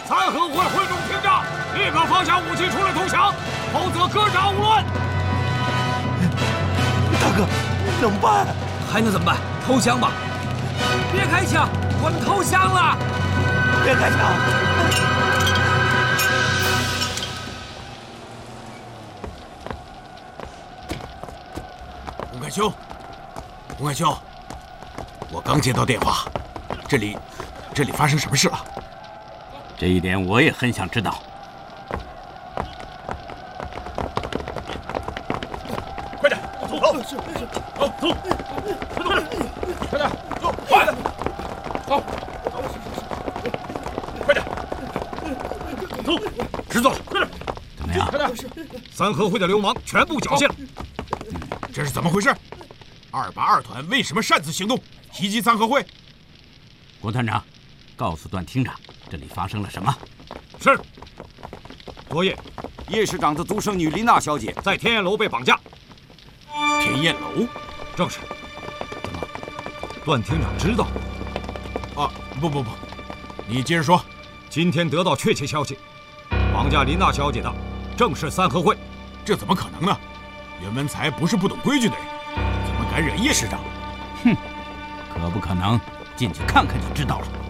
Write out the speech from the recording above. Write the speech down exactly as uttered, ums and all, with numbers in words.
三合会会众听着，立刻放下武器出来投降，否则各斩无论。 大哥，怎么办？ 还能怎么办？投降吧！别开枪，我们投降了！ 别开枪！ 洪凯兄，洪凯兄，我刚接到电话，这里，这里发生什么事了？ 这一点我也很想知道。 快点，走，走，是是，走走，快点，快点，走，快点，走，快点，走，知道了，快点， 怎么样？ 快点，三合会的流氓全部缴械了。这是怎么回事？二八二团为什么擅自行动，袭击三合会？ 郭团长，告诉段厅长，这里发生了什么？ 是。昨夜， 叶市长的独生女丽娜小姐在天燕楼被绑架。 天燕楼？ 正是。怎么，段厅长知道？啊，不不不，你接着说。今天得到确切消息，绑架林娜小姐的正是三合会。这怎么可能呢？袁文才不是不懂规矩的人，怎么敢惹叶市长？ 哼，可不可能？进去看看就知道了。